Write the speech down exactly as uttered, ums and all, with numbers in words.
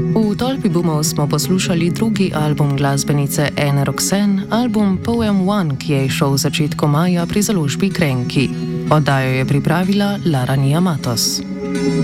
V Tolpi bumov smo poslušali drugi album glasbenice Ene Roxanne, album Poem One, ki je izšel v začetku maja pri založbi Krenki. Oddajo je pripravila Lara Nijamatos.